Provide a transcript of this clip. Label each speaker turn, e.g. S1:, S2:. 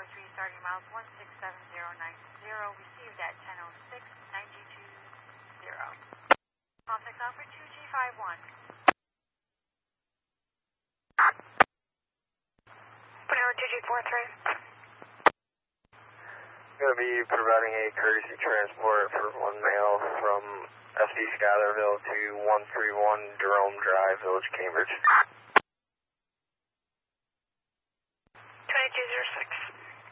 S1: starting miles 167090, received at 10:06:92:0. Contact number 2G51. Whatever, 2G43.
S2: Going to be providing a courtesy transport for one male from FC Schuylerville to 131 Jerome Drive, Village, Cambridge.